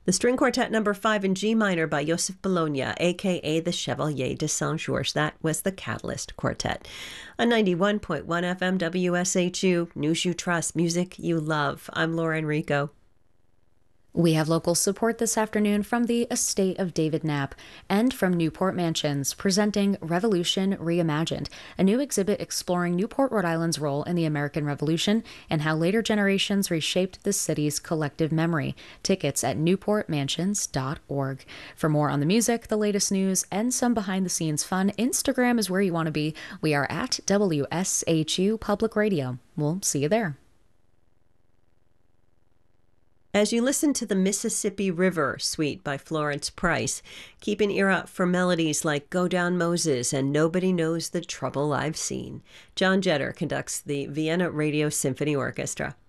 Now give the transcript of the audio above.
The String Quartet number 5 in G minor by Joseph Bologna, a.k.a. the Chevalier de Saint-Georges. That was the Catalyst Quartet. On 91.1 FM WSHU, News You Trust, Music You Love. I'm Laura Enrico. We have local support this afternoon from the estate of David Knapp and from Newport Mansions, presenting Revolution Reimagined, a new exhibit exploring Newport, Rhode Island's role in the American Revolution and how later generations reshaped the city's collective memory. Tickets at newportmansions.org. For more on the music, the latest news, and some behind-the-scenes fun, Instagram is where you want to be. We are at WSHU Public Radio. We'll see you there. As you listen to the Mississippi River Suite by Florence Price, keep an ear out for melodies like Go Down Moses and Nobody Knows the Trouble I've Seen. John Jetter conducts the Vienna Radio Symphony Orchestra.